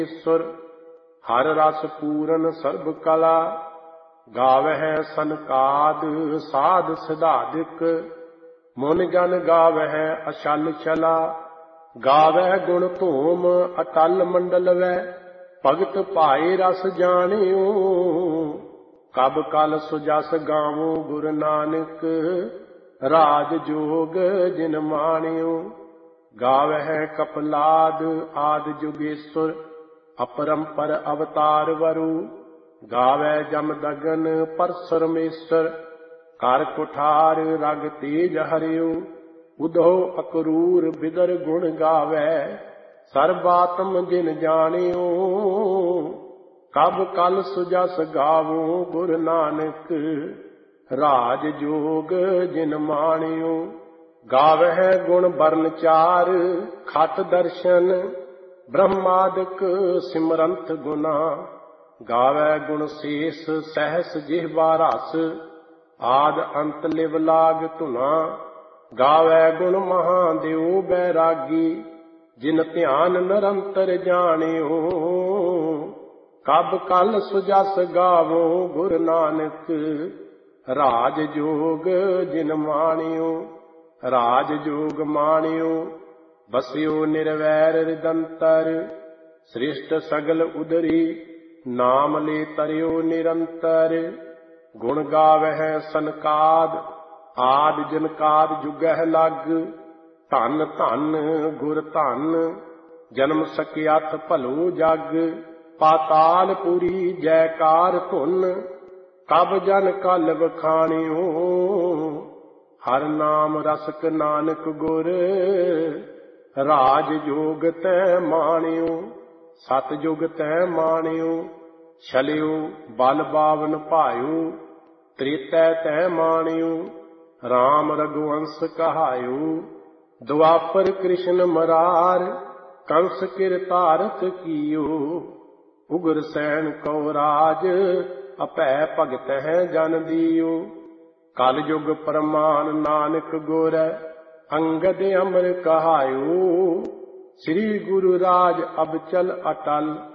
ईश्वर हर रस पूरन सर्ब कला। गावह सनकाद साध सिधादिक मुन जन गावह अशल चला। गावह गुण धूम अटल मंडल वै भगत भाई रस जानियो। कब कल सुजस गावो गुरु नानक राज जोग जिन मानियो। गावह कपलाद आद जुगेश्वर अपरंपर अवतार वरु। गावै जम दगन परसरमेश्वर कर कुठार रग तेज हरियो। उधो अकरूर बिदर गुण गावै सर्वात्म जिन जानियो। कब कल सुजस गावो गुरु नानक राज जोग जिन मानियो। गावह गुण बरन चार खट दर्शन ब्रह्मादिक सिमरंत गुना। गावै गुण शेष सहस जिह्वा रस आद अंत लिव लाग धुना। गावै गुण महादेव बैरागी जिन ध्यान निरंतर जानियो। कब कल सुजस गावो गुरु नानक राज जोग जिन मानियो। राज जोग मानियो बसियो निर्वैर रिदंतर। श्रेष्ठ सगल उदरी नाम ले तरियो निरंतर। गुण गावह सनकाद आद जनकाद जुगह लग। धन धन गुर धन जन्म सकियाथ भलो जग। पाताल पुरी जयकार धुन कब जन कल बखानियो। हर नाम रसक नानक गुर राज जोग तै मानियो। सत जुग तै मानियो। छलियो बल बावन भायो त्रेतै तै मानियो। राम रघुवंश कहायो द्वापर कृष्ण मरार। कंस किरतारथ कियो उग्र सैन को राज। अपै भगत है जन दियो। कल युग प्रमाण नानक गुर अंगद अमर कहायो। श्री गुरु राज अब चल अटल